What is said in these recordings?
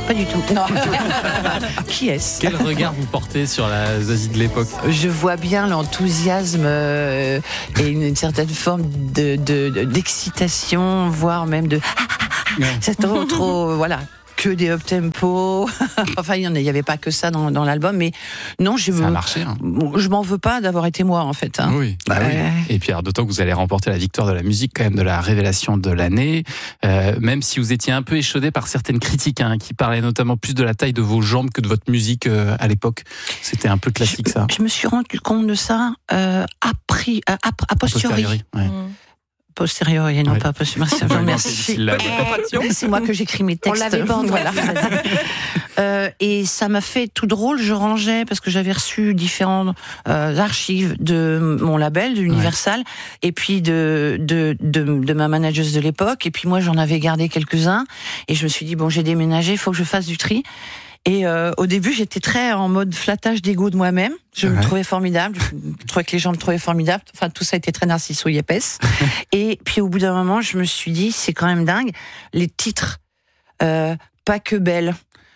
pas du tout. Non. Qui est-ce ? Quel regard vous portez sur la Zazie de l'époque ? Je vois bien l'enthousiasme et une certaine forme d'excitation, voire même de... C'est trop, voilà. Que des up-tempo. Enfin, il n'y avait pas que ça dans l'album, mais non, ça a marché. Hein. Je m'en veux pas d'avoir été moi, en fait. Hein. Oui. Oui. Et puis, alors, d'autant que vous allez remporter la victoire de la musique, quand même, de la révélation de l'année, même si vous étiez un peu échaudé par certaines critiques, qui parlaient notamment plus de la taille de vos jambes que de votre musique à l'époque. C'était un peu classique, ça. Je me suis rendu compte de ça a posteriori. Posteriori, non pas posteriori. Merci. C'est moi que j'écris mes textes. On l'avait pas entendu. Voilà. Et ça m'a fait tout drôle. Je rangeais parce que j'avais reçu différentes archives de mon label, de Universal, et puis de ma manageuse de l'époque. Et puis moi, j'en avais gardé quelques-uns. Et je me suis dit bon, j'ai déménagé, il faut que je fasse du tri. Et au début, j'étais très en mode flattage d'ego de moi-même. Je me trouvais formidable. Je trouvais que les gens me trouvaient formidable. Enfin, tout ça était très narcisso épaisse. Et puis, au bout d'un moment, je me suis dit, c'est quand même dingue. Les titres, pas que belle.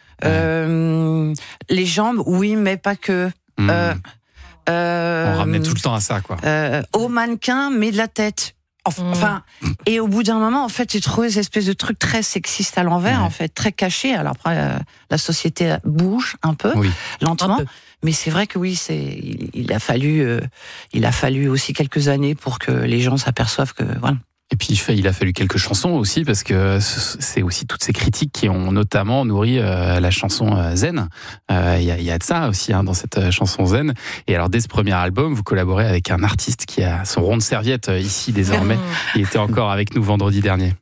Les jambes, oui, mais pas que. On ramenait tout le temps à ça, quoi. Au mannequin, mais de la tête. Enfin, et au bout d'un moment, en fait, j'ai trouvé cette espèce de truc très sexiste à l'envers, en fait, très caché. Alors après, la société bouge un peu, lentement. Mais c'est vrai que oui, il a fallu aussi quelques années pour que les gens s'aperçoivent que voilà. Et puis il a fallu quelques chansons aussi, parce que c'est aussi toutes ces critiques qui ont notamment nourri la chanson Zen. Il y a de ça aussi dans cette chanson Zen. Et alors dès ce premier album, vous collaborez avec un artiste qui a son rond de serviette ici désormais. Il était encore avec nous vendredi dernier.